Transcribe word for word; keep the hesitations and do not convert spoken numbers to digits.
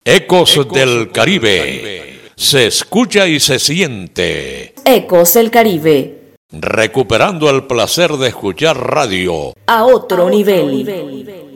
Ecos, Ecos del Caribe. Caribe. Se escucha y se siente. Ecos del Caribe. Recuperando el placer de escuchar radio a otro, a otro nivel. nivel.